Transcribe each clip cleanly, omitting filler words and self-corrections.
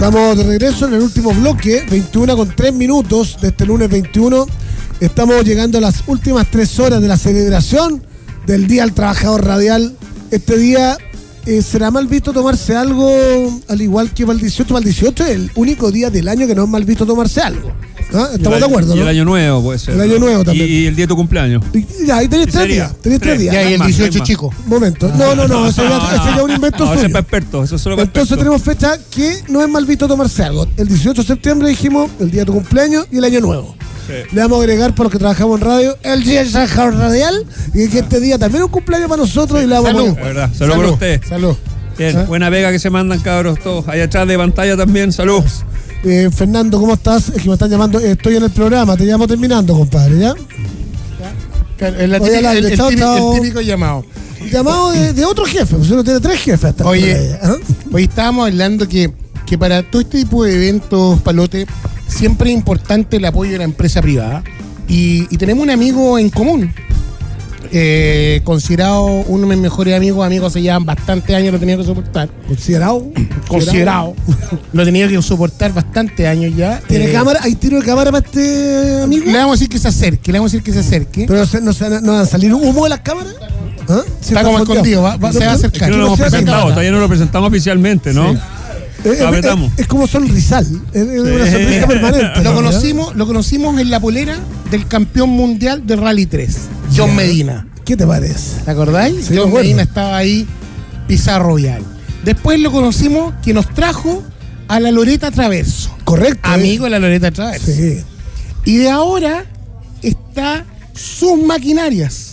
Estamos de regreso en el último bloque, 21:03 de este lunes 21. Estamos llegando a las últimas 3 horas de la celebración del Día del Trabajador Radial. Este día será mal visto tomarse algo, al igual que para el 18. Para el 18 es el único día del año que no es mal visto tomarse algo. ¿Ah? Estamos de acuerdo, ¿no? Y el año nuevo puede ser. El año nuevo también. Y el día de tu cumpleaños. Ya, ahí tenés 3 días. Tenés 3 días. Ya, y el 18 chico. Momento. No, ese ya es un invento suyo. Eso es para expertos, eso es solo para Entonces expertos. tenemos fecha que no es mal visto tomarse algo. El 18 de septiembre dijimos el día de tu cumpleaños y el año nuevo. Sí. Le vamos a agregar para los que trabajamos en radio el Día del Trabajador Radial y que este día también es un cumpleaños para nosotros y le vamos a Salud. poner. La verdad, salud por usted. Salud. Bien, ¿Ah? buena pega que se mandan, cabros, todos. Ahí atrás de pantalla también, salud. Fernando, ¿cómo estás? Es que me están llamando, estoy en el programa, te llamo terminando, compadre, ¿ya? El típico llamado. Llamado de otro jefe, pues uno tiene 3 jefes hasta Oye, ¿ah? hoy estábamos hablando que para todo este tipo de eventos, Palote, siempre es importante el apoyo de la empresa privada. Y tenemos un amigo en común, considerado uno de mis mejores amigos se llevan bastantes años, lo tenía que soportar. Considerado. Lo tenía que soportar bastantes años ya. ¿Tiene cámara? ¿Hay tiro de cámara para este amigo? Le vamos a decir que se acerque, ¿Pero no va a salir humo de las cámaras? ¿Ah? Está como escondido, se va a acercar. Es que no lo hemos presentado, todavía no lo presentamos oficialmente, ¿no? Sí. Es como Sol Rizal, es una sonrisa permanente. Lo conocimos en la polera del campeón mundial de Rally 3, John Medina. ¿Qué te parece? ¿Te acordáis? Sí, John Medina estaba ahí, Pizarro Vial. Después lo conocimos que nos trajo a la Loreta Traverso. Correcto. Amigo de la Loreta Traverso. Sí. Y de ahora está Sus Maquinarias.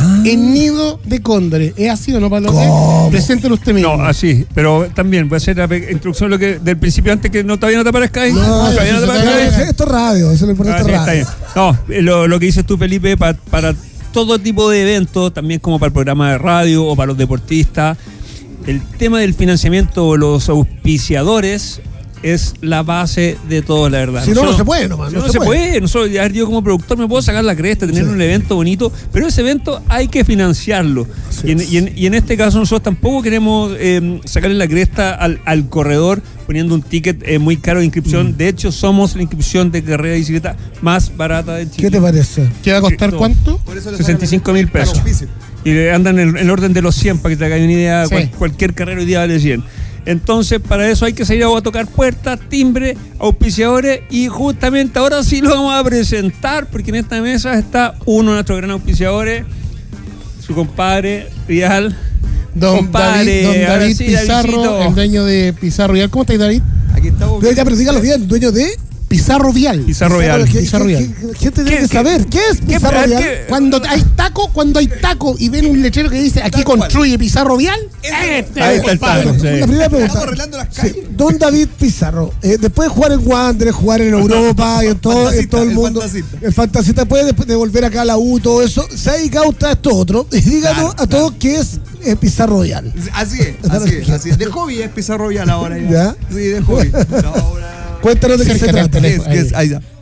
En Nido de Cóndores. ¿Es así o no, Pablo? Preséntelo usted mismo. No, así, pero también voy a hacer la introducción del principio antes que todavía no te aparezca ahí. Todavía no te aparezca ahí. Esto es radio, eso es lo importante. Sí, Radio. está bien. No, lo que dices tú, Felipe, para todo tipo de eventos, también como para el programa de radio o para los deportistas, el tema del financiamiento o los auspiciadores es la base de todo, la verdad. Si no se puede nomás. No se puede. Nosotros, ya yo como productor me puedo sacar la cresta, tener un evento bonito, pero ese evento hay que financiarlo. Y en este caso nosotros tampoco queremos sacarle la cresta al corredor poniendo un ticket muy caro de inscripción. De hecho, somos la inscripción de carrera de bicicleta más barata de Chile. ¿Qué te parece? ¿Qué va a costar cuánto? 65.000 pesos. Y andan en el orden de los 100, para que te hagan una idea. Sí. Cualquier carrera hoy día vale 100. Entonces, para eso hay que salir a tocar puertas, timbre, auspiciadores, y justamente ahora sí lo vamos a presentar, porque en esta mesa está uno de nuestros gran auspiciadores, su compadre Vial. Don David Pizarro, Davidcito, el dueño de Pizarro Vial. ¿Cómo estáis, David? Aquí estamos. Ya, pero dígalo bien, dueño de Pizarro Vial. Pizarro Vial. Pizarro Vial. Gente tiene que saber. ¿Qué es Pizarro Vial? Cuando hay taco y ven un letrero que dice aquí construye Pizarro Vial, ahí está el taco. La primera pregunta. Estamos arreglando las calles. Sí, Don David Pizarro, después de jugar en Wanderers, jugar en Europa y en todo el mundo, el fantasista, después de volver acá a la U y todo eso, se ha dedicado a esto otro. Y díganos a todos qué es Pizarro Vial. Así es. De hobby es Pizarro Vial ahora. ¿Ya? Sí, de hobby. No, ahora... Cuéntanos de qué se trata. Ahí está.